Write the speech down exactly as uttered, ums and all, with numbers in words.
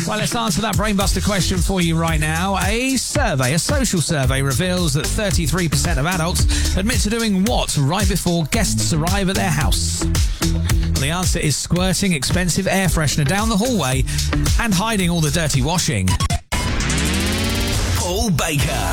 Well, let's answer that brainbuster question for you right now. A survey, a social survey, reveals that thirty-three percent of adults admit to doing what right before guests arrive at their house? Well, the answer is squirting expensive air freshener down the hallway and hiding all the dirty washing. Paul Baker.